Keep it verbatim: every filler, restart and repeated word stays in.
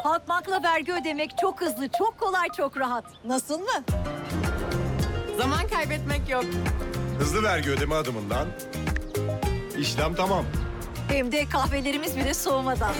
Halkbank'la vergi ödemek çok hızlı, çok kolay, çok rahat. Nasıl mı? Zaman kaybetmek yok. Hızlı vergi ödeme adımından işlem tamam. Hem de kahvelerimiz bile soğumadan.